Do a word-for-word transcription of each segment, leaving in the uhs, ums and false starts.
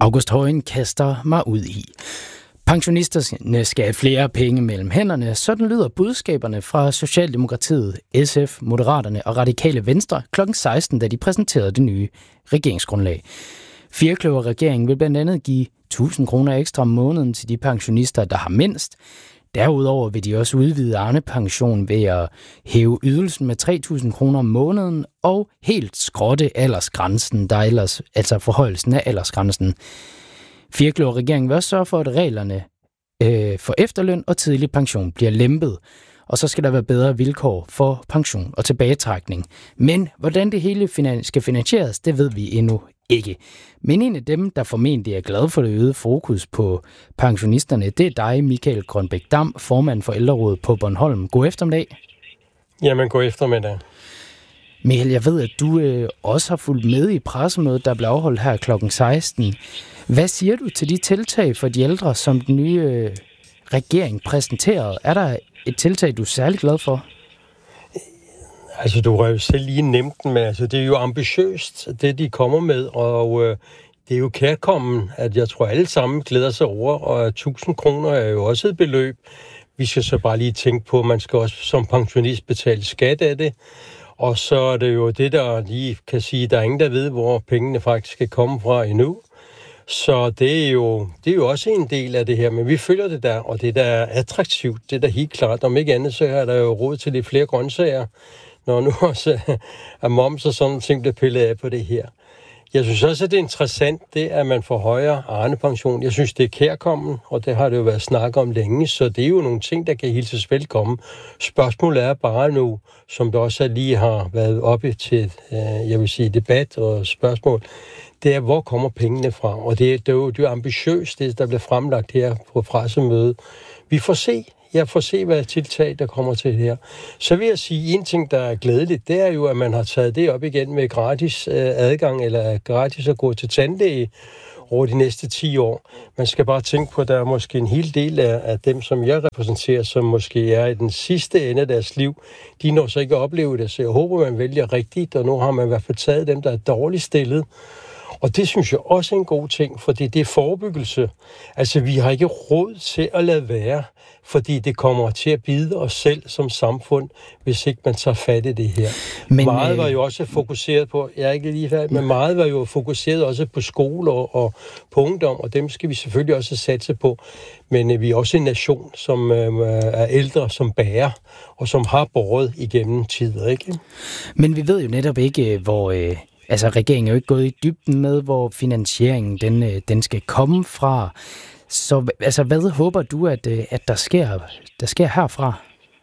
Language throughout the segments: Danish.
August Højen kaster mig ud i. Pensionisterne skal have flere penge mellem hænderne. Sådan lyder budskaberne fra Socialdemokratiet, S F, Moderaterne og Radikale Venstre klokken seksten, da de præsenterede det nye regeringsgrundlag. Firkløver-regeringen vil blandt andet give tusind kroner ekstra om måneden til de pensionister, der har mindst. Derudover vil de også udvide Arne-pension ved at hæve ydelsen med tre tusind kroner om måneden og helt skrotte aldersgrænsen, der ellers, altså forhøjelsen af aldersgrænsen. Firkløver-regeringen vil også sørge for, at reglerne øh, for efterløn og tidlig pension bliver lempet, og så skal der være bedre vilkår for pension og tilbagetrækning. Men hvordan det hele skal finansieres, det ved vi endnu ikke. Men en af dem, der formentlig er glad for det øgede fokus på pensionisterne, det er dig, Michael Grønbæk Dam, formand for Ældrerådet på Bornholm. God eftermiddag. Jamen, god eftermiddag. Michael, jeg ved, at du øh, også har fulgt med i pressemødet, der blev afholdt her klokken seksten. Hvad siger du til de tiltag for de ældre, som den nye øh, regering præsenterede? Er der et tiltag, du er særlig glad for? Altså, du har jo selv lige nemt den med. Altså, det er jo ambitiøst, det de kommer med, og øh, det er jo kærkommen, at jeg tror, alle sammen glæder sig over, og tusind kroner er jo også et beløb. Vi skal så bare lige tænke på, at man skal også som pensionist betale skat af det. Og så er det jo det, der lige kan sige, der er ingen, der ved, hvor pengene faktisk skal komme fra endnu. Så det er, jo, det er jo også en del af det her, men vi følger det der, og det der er attraktivt, det er der helt klart. Om ikke andet, så er der jo råd til lidt flere grøntsager, når nu også er moms og sådan ting, der pillet af på det her. Jeg synes også, at det er interessant, det at man får højere Arne-pension. Jeg synes, det er kærkommen, og det har det jo været snak om længe, så det er jo nogle ting, der kan hilses velkommen. Spørgsmålet er bare nu, som der også lige har været oppe til, jeg vil sige, debat og spørgsmål, det er, hvor kommer pengene fra? Og det, det er jo det er ambitiøst, det der bliver fremlagt her på pressemødet. Vi får se. Jeg får se, hvad tiltag, der kommer til her. Så vil jeg sige, en ting, der er glædeligt, det er jo, at man har taget det op igen med gratis adgang, eller gratis at gå til tandlæge over de næste ti år. Man skal bare tænke på, at der er måske en hel del af dem, som jeg repræsenterer, som måske er i den sidste ende af deres liv. De når så ikke at opleve det, så jeg håber, man vælger rigtigt, og nu har man i hvert fald taget dem, der er dårligt stillet. Og det synes jeg også er en god ting, fordi det er forebyggelse. Altså, vi har ikke råd til at lade være, fordi det kommer til at bide os selv som samfund, hvis ikke man tager fat i det her. Men, meget var jo også fokuseret på, jeg er ikke lige færdig, men meget var jo fokuseret også på skole og, og på ungdom, og dem skal vi selvfølgelig også satse på. Men øh, vi er også en nation, som øh, er ældre, som bærer, og som har båret igennem tider, ikke? Men vi ved jo netop ikke, hvor... Øh Altså, regeringen er jo ikke gået i dybden med, hvor finansieringen den, den skal komme fra. Så altså, hvad håber du, at, at der, sker, der sker herfra?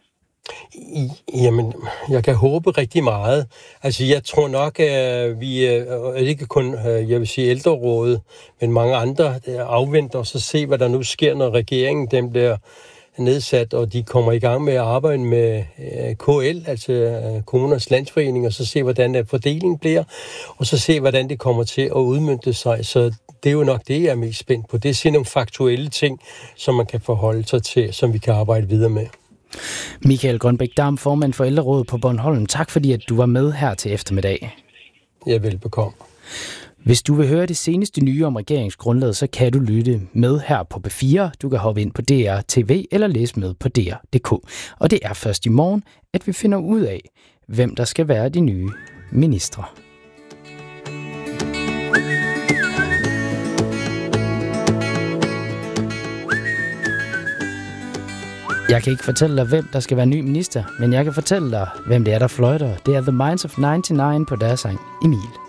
Jamen, jeg kan håbe rigtig meget. Altså, jeg tror nok, at vi er ikke kun, jeg vil sige, Ældrerådet, men mange andre afventer os at se, hvad der nu sker, når regeringen den bliver nedsat, og de kommer i gang med at arbejde med K L, altså Kommunernes Landsforening, og så se, hvordan fordelingen bliver, og så se, hvordan det kommer til at udmønte sig. Så det er jo nok det, jeg er mest spændt på. Det er sådan nogle faktuelle ting, som man kan forholde sig til, som vi kan arbejde videre med. Michael Grønbæk Dam, formand for Ældrerådet på Bornholm. Tak fordi, at du var med her til eftermiddag. Ja, velbekomme. Hvis du vil høre det seneste nye om regeringsgrundlaget, så kan du lytte med her på B fire. Du kan hoppe ind på D R T V eller læse med på D R punktum D K. Og det er først i morgen, at vi finder ud af, hvem der skal være de nye ministre. Jeg kan ikke fortælle dig, hvem der skal være ny minister, men jeg kan fortælle dig, hvem det er, der fløjter. Det er The Minds of nioghalvfems på deres sang Emil.